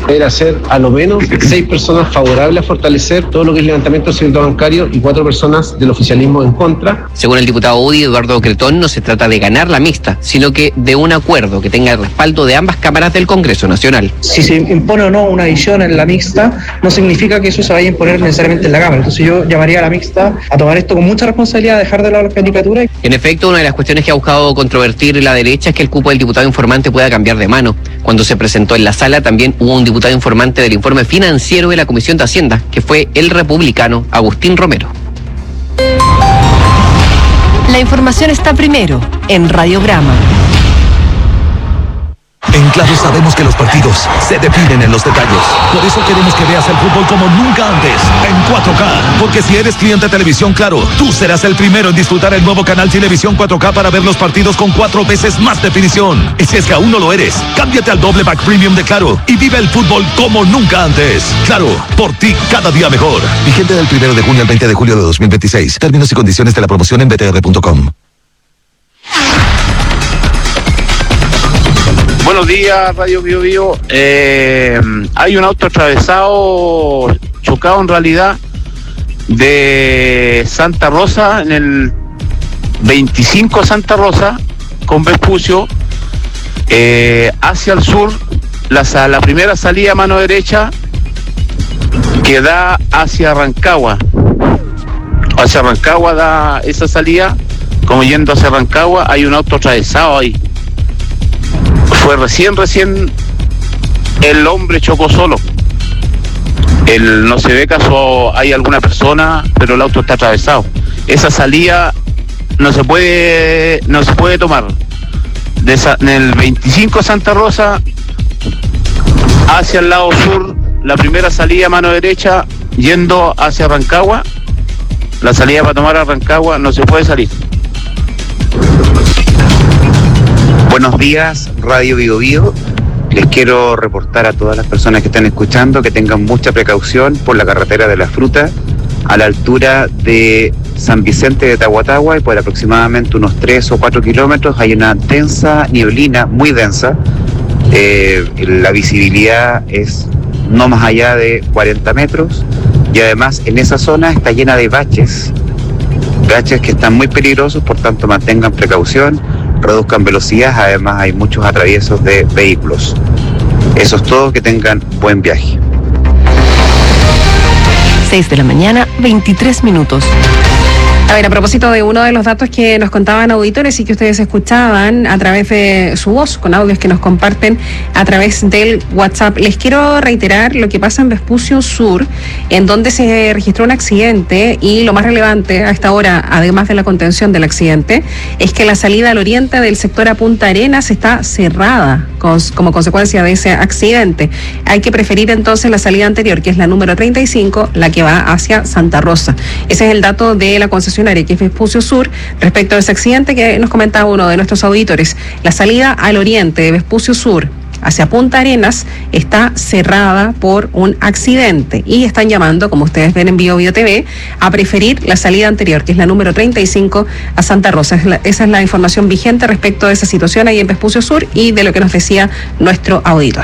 Debería ser a lo menos 6 personas favorables a fortalecer todo lo que es levantamiento del secreto bancario y 4 personas del oficialismo en contra. Según el diputado UDI, Eduardo Cretón, no se trata de ganar la mixta, sino que de un acuerdo que tenga el respaldo de ambas cámaras del Congreso Nacional. Si se impone o no una adición en la mixta, no significa que eso se vaya a imponer necesariamente en la Cámara. Entonces yo llamaría a la mixta a tomar esto con mucha responsabilidad, a dejar de lado la caricatura. En efecto, una de las cuestiones que ha buscado controvertir la derecha es que el cupo del diputado informante pueda cambiar de mano. Cuando se presentó en la sala también hubo un diputado informante del informe financiero de la Comisión de Hacienda, que fue el republicano Agustín Romero. La información está primero en Radiograma. En Claro sabemos que los partidos se definen en los detalles. Por eso queremos que veas el fútbol como nunca antes, en 4K. Porque si eres cliente de Televisión Claro, tú serás el primero en disfrutar el nuevo canal Televisión 4K para ver los partidos con 4 veces más definición. Y si es que aún no lo eres, cámbiate al doble pack premium de Claro y vive el fútbol como nunca antes. Claro, por ti cada día mejor. Vigente del 1 de junio al 20 de julio de 2026. Términos y condiciones de la promoción en btr.com. Buenos días, Radio Bio Bio. Hay un auto atravesado, chocado en realidad, de Santa Rosa, en el 25 Santa Rosa, con Vespucio, hacia el sur, la primera salida a mano derecha, que da hacia Rancagua. Hacia Rancagua da esa salida, como yendo hacia Rancagua, hay un auto atravesado ahí. Fue recién el hombre chocó solo. No se ve caso hay alguna persona, pero el auto está atravesado. Esa salida no se puede tomar. En el 25 Santa Rosa, hacia el lado sur, la primera salida a mano derecha, yendo hacia Rancagua. La salida para tomar a Rancagua no se puede salir. Buenos días, Radio Bio Bio. Les quiero reportar a todas las personas que están escuchando que tengan mucha precaución por la carretera de la Fruta, a la altura de San Vicente de Tahuatahua, y por aproximadamente unos 3 o 4 kilómetros hay una densa nieblina, muy densa. La visibilidad es no más allá de 40 metros, y además en esa zona está llena de baches que están muy peligrosos, por tanto mantengan precaución, reduzcan velocidad, además hay muchos atraviesos de vehículos. Eso es todo, que tengan buen viaje. 6 de la mañana, 23 minutos. A ver, a propósito de uno de los datos que nos contaban auditores y que ustedes escuchaban a través de su voz, con audios que nos comparten a través del WhatsApp, les quiero reiterar lo que pasa en Vespucio Sur, en donde se registró un accidente, y lo más relevante a esta hora, además de la contención del accidente, es que la salida al oriente del sector a Punta Arenas está cerrada como consecuencia de ese accidente. Hay que preferir entonces la salida anterior, que es la número 35, la que va hacia Santa Rosa. Ese es el dato de la concesionaria, que es Vespucio Sur, respecto a ese accidente que nos comentaba uno de nuestros auditores. La salida al oriente de Vespucio Sur hacia Punta Arenas está cerrada por un accidente, y están llamando, como ustedes ven en Bio Bio TV, a preferir la salida anterior, que es la número 35, a Santa Rosa. Esa es la información vigente respecto de esa situación ahí en Vespucio Sur y de lo que nos decía nuestro auditor.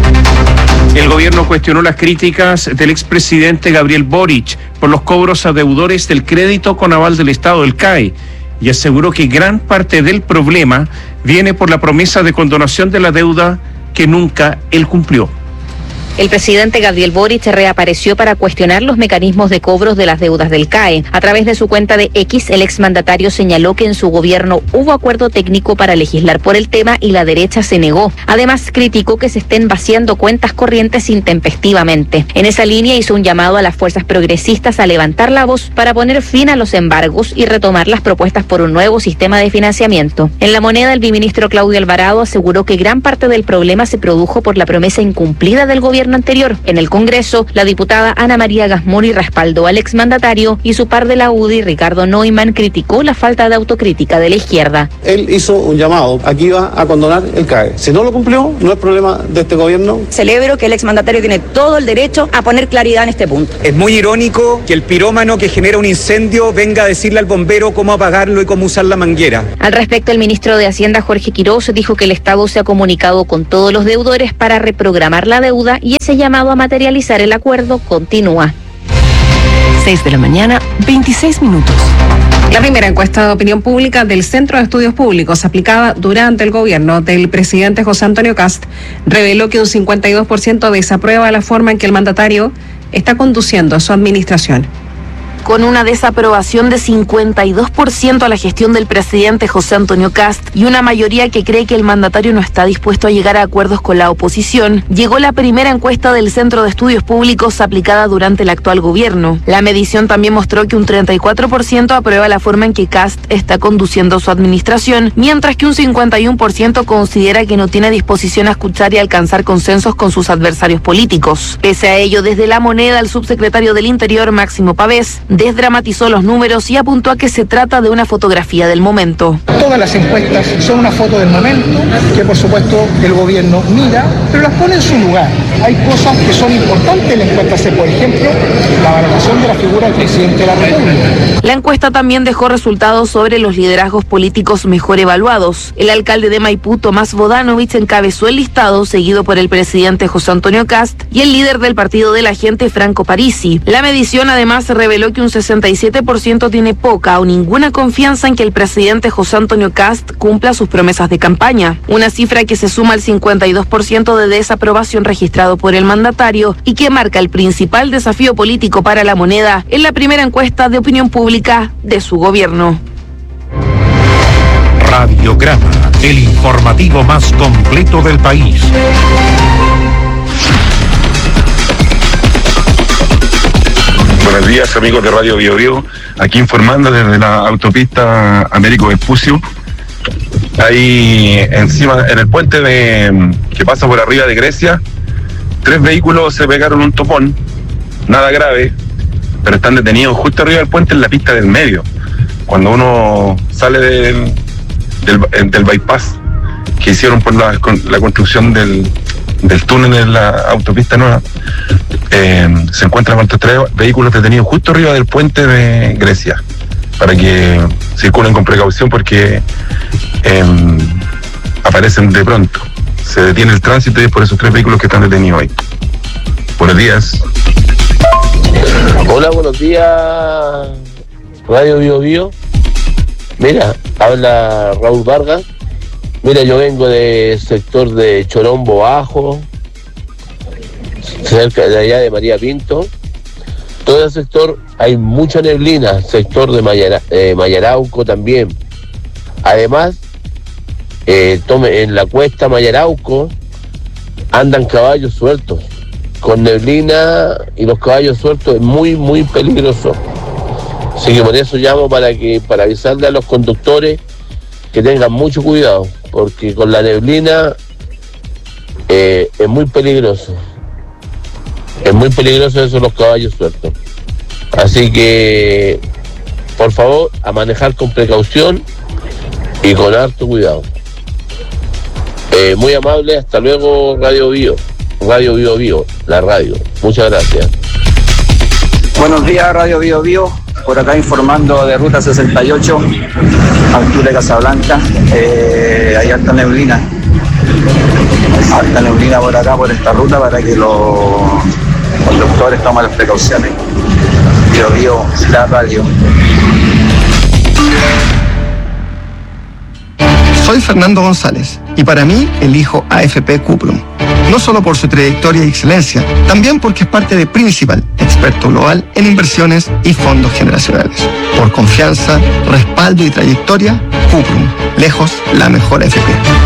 El gobierno cuestionó las críticas del expresidente Gabriel Boric por los cobros a deudores del crédito con aval del Estado, el CAE, y aseguró que gran parte del problema viene por la promesa de condonación de la deuda que nunca él cumplió. El presidente Gabriel Boric reapareció para cuestionar los mecanismos de cobros de las deudas del CAE. A través de su cuenta de X, el exmandatario señaló que en su gobierno hubo acuerdo técnico para legislar por el tema y la derecha se negó. Además, criticó que se estén vaciando cuentas corrientes intempestivamente. En esa línea hizo un llamado a las fuerzas progresistas a levantar la voz para poner fin a los embargos y retomar las propuestas por un nuevo sistema de financiamiento. En La Moneda, el viceministro Claudio Alvarado aseguró que gran parte del problema se produjo por la promesa incumplida del gobierno anterior. En el Congreso, la diputada Ana María Gasmuri respaldó al exmandatario, y su par de la UDI, Ricardo Neumann, criticó la falta de autocrítica de la izquierda. Él hizo un llamado, aquí va a condonar el CAE. Si no lo cumplió, no es problema de este gobierno. Celebro que el exmandatario tiene todo el derecho a poner claridad en este punto. Es muy irónico que el pirómano que genera un incendio venga a decirle al bombero cómo apagarlo y cómo usar la manguera. Al respecto, el ministro de Hacienda, Jorge Quirós, dijo que el Estado se ha comunicado con todos los deudores para reprogramar la deuda y Ese llamado a materializar el acuerdo continúa. 6 de la mañana, 26 minutos. La primera encuesta de opinión pública del Centro de Estudios Públicos aplicada durante el gobierno del presidente José Antonio Kast reveló que un 52% desaprueba la forma en que el mandatario está conduciendo su administración. Con una desaprobación de 52% a la gestión del presidente José Antonio Kast y una mayoría que cree que el mandatario no está dispuesto a llegar a acuerdos con la oposición, llegó la primera encuesta del Centro de Estudios Públicos aplicada durante el actual gobierno. La medición también mostró que un 34% aprueba la forma en que Kast está conduciendo su administración, mientras que un 51% considera que no tiene disposición a escuchar y alcanzar consensos con sus adversarios políticos. Pese a ello, desde La Moneda, el subsecretario del Interior, Máximo Pavés, desdramatizó los números y apuntó a que se trata de una fotografía del momento. Todas las encuestas son una foto del momento, que por supuesto el gobierno mira, pero las pone en su lugar. Hay cosas que son importantes en la encuesta, por ejemplo, la valoración de la figura del presidente de la República. La encuesta también dejó resultados sobre los liderazgos políticos mejor evaluados. El alcalde de Maipú, Tomás Bodanovich, encabezó el listado, seguido por el presidente José Antonio Kast y el líder del Partido de la Gente, Franco Parisi. La medición además reveló que un 67% tiene poca o ninguna confianza en que el presidente José Antonio Kast cumpla sus promesas de campaña, una cifra que se suma al 52% de desaprobación registrado por el mandatario y que marca el principal desafío político para La Moneda en la primera encuesta de opinión pública de su gobierno. Radiograma, el informativo más completo del país. Buenos días, amigos de Radio Bio Bio, aquí informando desde la autopista Américo Vespucio. Ahí encima, en el puente que pasa por arriba de Grecia, 3 vehículos se pegaron un topón, nada grave, pero están detenidos justo arriba del puente en la pista del medio. Cuando uno sale del bypass que hicieron por la construcción del túnel de la autopista nueva, se encuentran con 3 vehículos detenidos justo arriba del puente de Grecia, para que circulen con precaución porque aparecen de pronto. Se detiene el tránsito y es por esos 3 vehículos que están detenidos ahí. Buenos días. Hola, buenos días, Radio Bio Bio. Mira, habla Raúl Vargas. Mira, yo vengo del sector de Chorombo Bajo, cerca de allá de María Pinto. Todo el sector hay mucha neblina, sector de Mayarauco también. Además, en la cuesta Mayarauco andan caballos sueltos. Con neblina y los caballos sueltos es muy, muy peligroso. Así que por eso llamo para avisarle a los conductores que tengan mucho cuidado, porque con la neblina es muy peligroso. Es muy peligroso eso, los caballos sueltos. Así que, por favor, a manejar con precaución y con harto cuidado. Muy amable, hasta luego, Radio Bio Bio, la radio. Muchas gracias. Buenos días, Radio Bio Bio. Por acá informando de Ruta 68, altura de Casablanca. Hay alta neblina por acá, por esta ruta, para que los conductores tomen las precauciones. Bio Bio, la radio. Soy Fernando González y para mí elijo AFP Cuprum. No solo por su trayectoria y excelencia, también porque es parte de Principal, experto global en inversiones y fondos generacionales. Por confianza, respaldo y trayectoria, Cuprum, lejos la mejor AFP.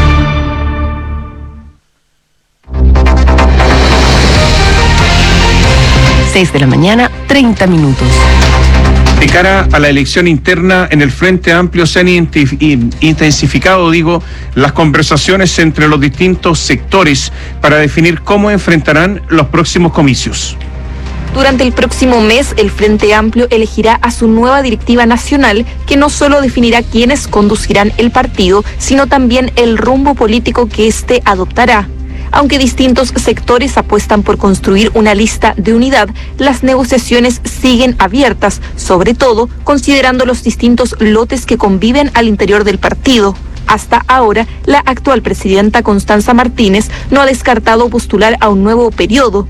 Seis de la mañana, 30 minutos. De cara a la elección interna, en el Frente Amplio se han intensificado, las conversaciones entre los distintos sectores para definir cómo enfrentarán los próximos comicios. Durante el próximo mes, el Frente Amplio elegirá a su nueva directiva nacional, que no solo definirá quiénes conducirán el partido, sino también el rumbo político que éste adoptará. Aunque distintos sectores apuestan por construir una lista de unidad, las negociaciones siguen abiertas, sobre todo considerando los distintos lotes que conviven al interior del partido. Hasta ahora, la actual presidenta Constanza Martínez no ha descartado postular a un nuevo periodo,